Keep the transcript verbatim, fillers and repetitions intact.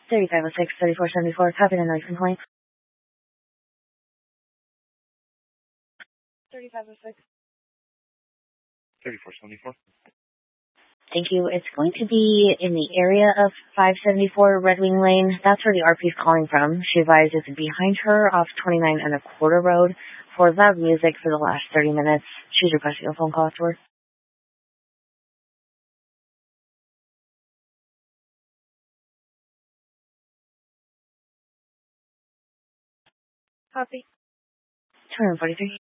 thirty-five oh six, thirty-four seventy-four, copy the noise complaint. thirty-five oh six. thirty-four seventy-four. Thank you. It's going to be in the area of five seventy-four Red Wing Lane. That's where the R P is calling from. She advised it's behind her off twenty-nine and a quarter road for loud music for the last thirty minutes. She's requesting a phone call afterwards. Copy. two forty-three.